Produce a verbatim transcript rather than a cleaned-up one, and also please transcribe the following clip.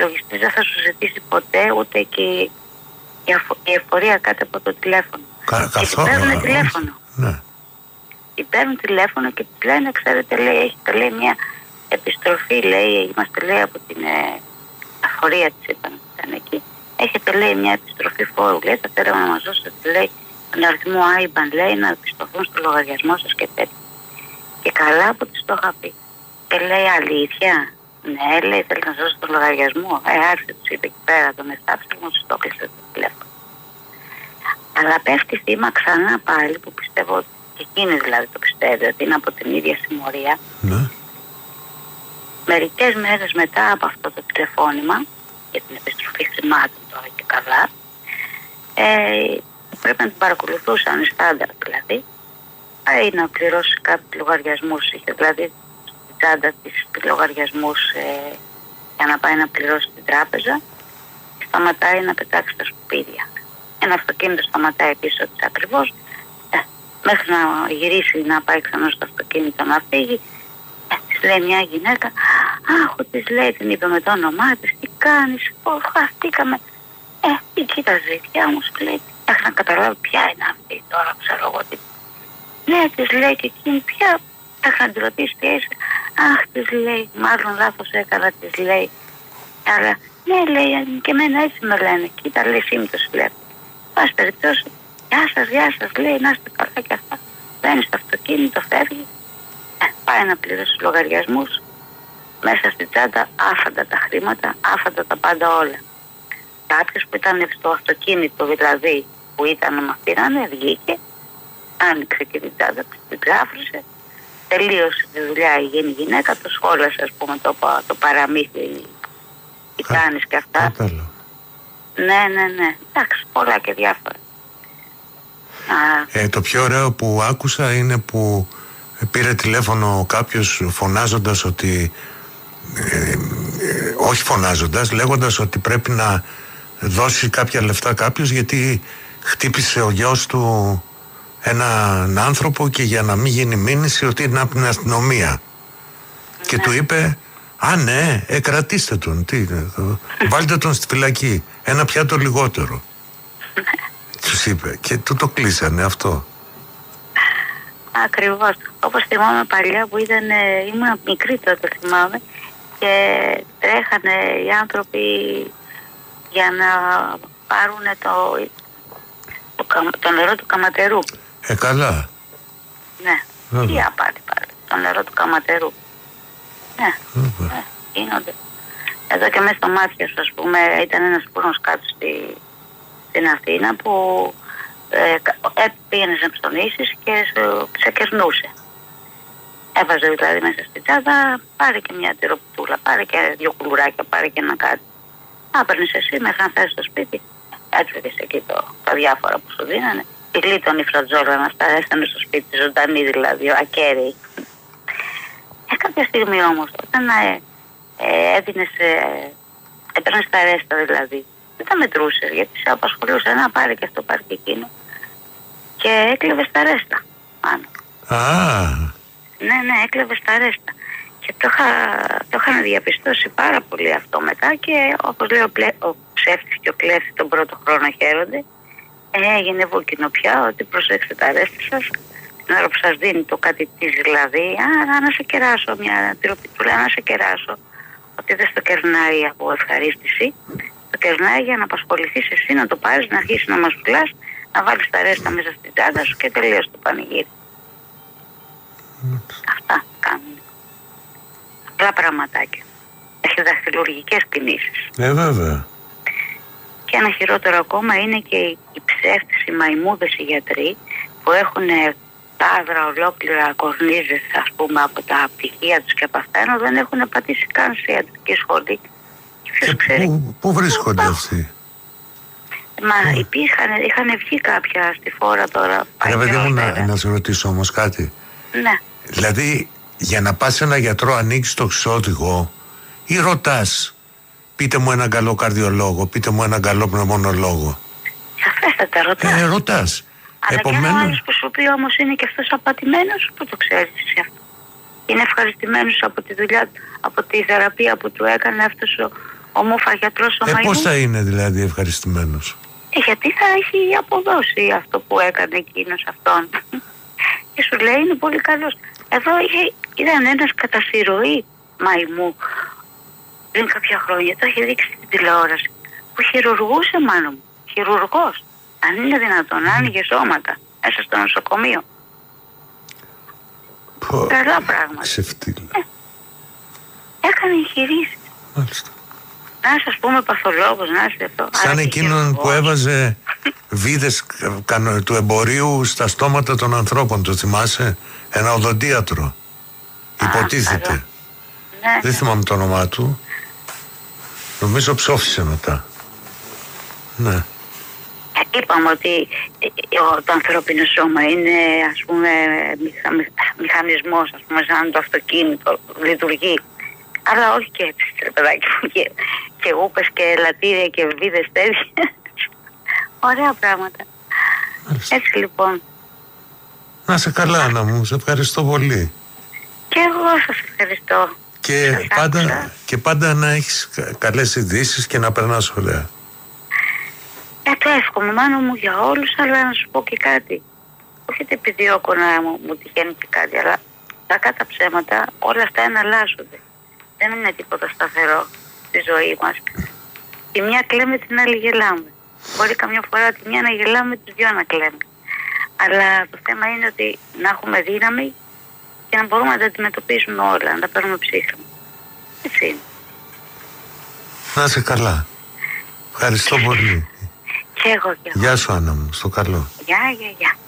υπολογιστής δεν θα σου ζητήσει ποτέ ούτε και η, αφο, η εφορία κάτω από το τηλέφωνο. Κα, καθόλου. Και παίρνουν τηλέφωνο. Ναι. Και παίρνουν τηλέφωνο και τους λένε, ξέρετε, λέει, έχετε λέει μια επιστροφή, λέει, είμαστε λέει από την ε, αφορία της είπαν, ήταν εκεί. Έχετε λέει μια επιστροφή φόρου, λέει, θα θέλαμε να μας δώσετε, λέει, τον αριθμό άιμπαν, λέει, να επιστροφούν στο λογαριασμό σας και τέτοια. Και καλά που της το είχα πει. Και λέει, αλήθεια. Ναι, λέει, θέλει να σας δώσει τον λογαριασμό. Ε, άρχισε, τους είπε εκεί πέρα, τον εφτάψε, μου τους το κλείσε το τηλέφωνο. Αλλά πέφτει θύμα ξανά πάλι, που πιστεύω ότι και εκείνη δηλαδή το πιστεύει ότι είναι από την ίδια συμμορία. Ναι. Μερικές μέρες μετά από αυτό το τηλεφώνημα, για την επιστροφή χρημάτων τώρα και καλά, ε, πρέπει να την παρακολουθούσαν οι στάνταρ δηλαδή. Πάει να πληρώσει κάποιους λογαριασμούς, είχε δηλαδή στην τσάντα της λογαριασμούς ε, για να πάει να πληρώσει την τράπεζα και σταματάει να πετάξει τα σκουπίδια. Ένα αυτοκίνητο σταματάει πίσω της ακριβώς, ε, μέχρι να γυρίσει να πάει ξανά στο αυτοκίνητο να φύγει. Ε, της λέει μια γυναίκα, αχ, της λέει, την είπε με το όνομά της, τι κάνεις, oh, χαστήκαμε. Ε, τι κοίταζε η διά μου, σου λέει, μέχρι να καταλάβει ποια είναι αυτή τώρα, ξέρω εγώ τι. Ναι, της λέει και εκείνη πια, μέχρι να την ρωτήσει τι είσαι. Αχ, της λέει, μάλλον λάθος έκανα, της λέει. Αλλά, ναι, λέει, και εμένα έτσι με λένε, κοίτα, λέει, σύμπτωση λέει. Πας περιπτώσει, γεια σας, γεια σας, λέει, να είστε καλά και αυτά. Μπαίνει στο αυτοκίνητο, φεύγει. Ε, πάει να πληρώσει τους λογαριασμούς. Μέσα στην τσάντα άφαντα τα χρήματα, άφαντα τα πάντα όλα. Κάποιος που ήταν στο αυτοκίνητο, δηλαδή που ήταν να μας πήρανε, βγήκε, άνοιξε και την τσάντα, την τράφρισε, τελείωσε τη δουλειά η γέννη γυναίκα, το σχόλασε, ας πούμε, το, το παραμύθι, τι κάνεις και αυτά. Κατάλαβα. Ναι, ναι, ναι, εντάξει, πολλά και διάφορα. Ε, το πιο ωραίο που άκουσα είναι που πήρε τηλέφωνο κάποιος φωνάζοντας ότι ε, ε, όχι φωνάζοντας, λέγοντας ότι πρέπει να δώσει κάποια λεφτά κάποιος γιατί χτύπησε ο γιος του έναν άνθρωπο και για να μην γίνει μήνυση ότι είναι από την αστυνομία. Ναι. Και του είπε, α ναι, ε, κρατήστε τον, τι είναι εδώ, βάλτε τον στη φυλακή, ένα πιάτο λιγότερο. Τους είπε και του το κλείσανε αυτό. Ακριβώς. Όπως θυμάμαι παλιά που ήταν, ήμουν μικρή τότε θυμάμαι και τρέχανε οι άνθρωποι για να πάρουν το, το, το νερό του Καματερού. Ε, καλά. Ναι. Βέβαια. Τι απάτη πάλι. Το νερό του Καματερού. Ναι. Ναι. Γίνονται. Εδώ και μέσα στο μάτια σου, ας πούμε, ήταν ένας πουρνος κάτω στη, στην Αθήνα που ε, πήγαινε σε ψωνίσεις και σε κερνούσε. Έβαζε δηλαδή μέσα στη τσάντα, πάρε και μια τυροπιτούλα, πάρε και δύο κουλουράκια, πάρε και ένα κάτι. Άπαιρνες εσύ μέχρι να φτάσεις στο σπίτι, έτρωγες εκεί το, τα διάφορα που σου δίνανε. Τη γλίτωνε η φρατζόλα να στα έστανε στο σπίτι, ζωντανή δηλαδή, ακέραιη. Ε, κάποια στιγμή όμως, όταν ε, ε, έδινες, ε, έπαιρνες τα ρέστα δηλαδή, δεν τα μετρούσες γιατί σε απασχολούσε να πάρει και αυτό, πάρει και εκείνο. Και έκλεβες τα ρέστα πάνω. Ah. Ναι, ναι, έκλεβες τα ρέστα. Και το, είχα, το είχαν διαπιστώσει πάρα πολύ αυτό μετά και όπως λέει ο, πλε, ο ψεύτης και ο κλέφτης τον πρώτο χρόνο χαίρονται. Ε, έγινε βούκινο πια ότι προσέξτε τα ρέστα σας. Την ώρα που σας δίνει το κάτι της δηλαδή, α, να σε κεράσω μια τυροπιτούλα, να σε κεράσω. Ότι δεν στο κερνάει από ευχαρίστηση. Το κερνάει για να απασχοληθείς εσύ, να το πάρεις, να αρχίσεις να μας πουλάς, να βάλεις τα ρέστα μέσα στην τσάντα σου και τελείως το πανηγύρι. Mm. Αυτά κάνουν. Απλά πραγματάκια. Έχει δαχτυλουργικές κινήσεις. Ε, βέβαια. Και ένα χειρότερο ακόμα είναι και οι ψεύτες, οι μαϊμούδες, οι γιατροί που έχουν τάδρα ολόκληρα κορνίζες, ας πούμε, από τα πτυχία τους και από αυτά, ενώ δεν έχουν πατήσει καν σε ιατρική σχολή. Και πού, πού βρίσκονται αυτοί? Μα υπήρχαν, είχαν βγει κάποια στη φόρα τώρα. Ρε παιδί μου, να, να σε ρωτήσω όμως κάτι. Ναι. Δηλαδή, για να πας σε ένα γιατρό ανοίξεις το ξόδηγο ή ρωτάς, πείτε μου έναν καλό καρδιολόγο, πείτε μου έναν καλό πνευμονολόγο? Σαφέστατα ρωτάς. Ε, ρωτάς. Αλλά Επομένως... και ο άλλος που σου πει όμως είναι και αυτός απατημένος, που το ξέρεις εσύ αυτό. Είναι ευχαριστημένος από τη δουλειά, από τη θεραπεία που του έκανε αυτός ο, ο Μουφαγιατρός ο Ε, Μαϊμού. πώς θα είναι δηλαδή ευχαριστημένος? Ε, γιατί θα έχει αποδώσει αυτό που έκανε εκείνος αυτόν. Και σου λέει είναι πολύ καλός. Εδώ είχε, ήταν ένας κατά συρροή Μαϊμού πριν κάποια χρόνια, το είχε δείξει στην τηλεόραση, που χειρουργούσε μάνα μου. Χειρουργός. Αν είναι δυνατόν, άνοιγε σώματα μέσα στο νοσοκομείο. Πω, καλά πράγματα. ξεφτύλα. Ε, έκανε εγχειρήσεις. Μάλιστα. Να είσαι, ας πούμε, παθολόγος, να είσαι αυτό. Σαν εκείνον που έβαζε βίδες του εμπορίου στα στόματα των ανθρώπων, το θυμάσαι? Ένα οδοντίατρο. Α, υποτίθεται. Ναι, δεν ναι. θυμάμαι το όνομά του. Νομίζω ψόφισε μετά. Ναι. Είπαμε ότι το ανθρώπινο σώμα είναι, ας πούμε, μηχα, μηχανισμός, ας πούμε, σαν το αυτοκίνητο, λειτουργεί. Αλλά όχι και έτσι, ρε παιδάκι μου, και, και ούπες και λατήρια και βίδες τέτοια. Ωραία πράγματα. Μάλιστα. Έτσι λοιπόν. Να σε καλά, Άννα μου, σε ευχαριστώ πολύ. Και εγώ σας ευχαριστώ. Και σας πάντα, και πάντα να έχεις καλές ειδήσεις και να περνάς ωραία. Ε, το εύχομαι, μάνο μου, για όλους, αλλά να σου πω και κάτι. Όχι ότι επιδιώκω να μου, μου τυχαίνει και κάτι, αλλά τα κατά ψέματα όλα αυτά εναλλάσσονται. Δεν είναι τίποτα σταθερό στη ζωή μας. Τη μια κλαίμε, την άλλη γελάμε. Μπορεί καμιά φορά τη μια να γελάμε, τις δυο να κλαίμε. Αλλά το θέμα είναι ότι να έχουμε δύναμη και να μπορούμε να τα αντιμετωπίσουμε όλα, να τα παίρνουμε ψύχραμα. Έτσι είναι. Να είσαι καλά. Ευχαριστώ πολύ. Και εγώ, και εγώ. Γεια σου, Άννα μου, στο καλό. Γεια, γεια, γεια.